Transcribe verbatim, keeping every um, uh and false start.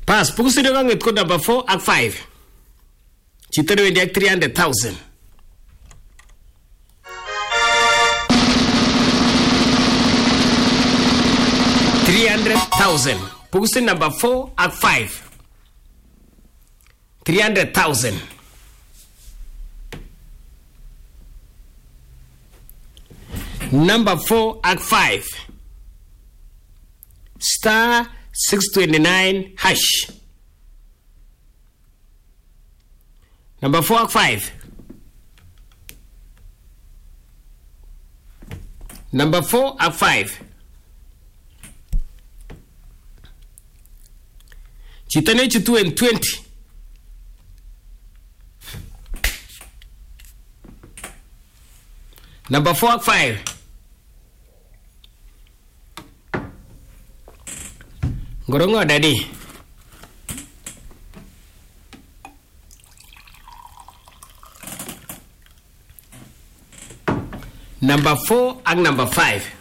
Pass, pukusin nyo kang ko number four at five. Chito nyo hindi three hundred thousand. three hundred thousand. Pukusin number four at five. three hundred thousand. Number four at five. Star six twenty-nine hash. Number four at five. Number four at five. Chitane chitu and twenty. Number four at five. Gorongo daddy. Number four and number five.